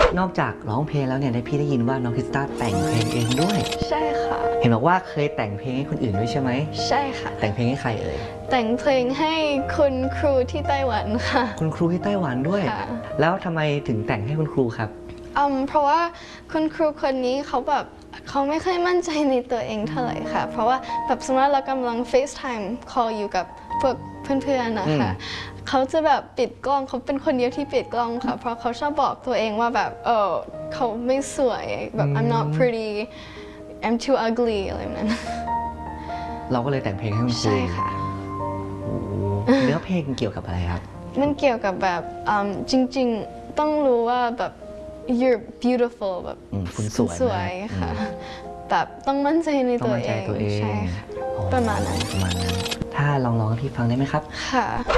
นอกจากร้องเพลงแล้วเนี่ยพี่ได้ยินว่าน้องคริสตาแต่งเพลงเองด้วยใช่ค่ะเห็นบอกว่าเคยแต่งเพลงให้คนอื่นด้วยใช่ไหมใช่ค่ะแต่งเพลงให้ใครเอ่ยแต่งเพลงให้คุณครูที่ไต้หวันค่ะคุณครูที่ไต้หวันด้วยแล้วทำไมถึงแต่งให้คุณครูครับเพราะว่าคุณครูคนนี้เขาไม่ค่อยมั่นใจในตัวเองเท่าไหร่ค่ะเพราะว่าแบบสมมติเรากำลัง FaceTime call อยู่กับพวกเพื่อนๆนะคะเขาจะแบบปิดกล้องเขาเป็นคนเดียวที่ปิดกล้องค่ะเพราะเขาชอบบอกตัวเองว่าแบบเขาไม่สวยแบบ I'm not pretty I'm too ugly อะไรแบบนั้นเราก็เลยแต่งเพลงให้คุณครูใช่ค่ะเนื้อเพลงเกี่ยวกับอะไรครับมันเกี่ยวกับแบบจริงๆต้องรู้ว่าแบบ you're beautiful แบบคุณสวยค่ะแบบต้องมั่นใจในตัวเองใช่ค่ะประมาณนั้นถ้าลองให้พี่ฟังได้ไหมครับค่ะ